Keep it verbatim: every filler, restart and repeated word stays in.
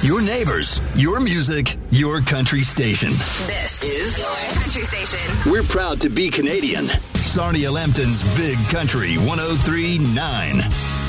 Your neighbors, your music, your country station. This is your country station. We're proud to be Canadian. Sarnia Lambton's Big Country one oh three point nine.